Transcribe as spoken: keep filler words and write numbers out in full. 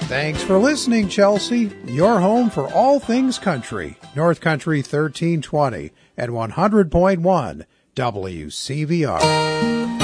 Thanks for listening, Chelsea. Your home for all things country. North Country thirteen twenty at one hundred point one W C V R.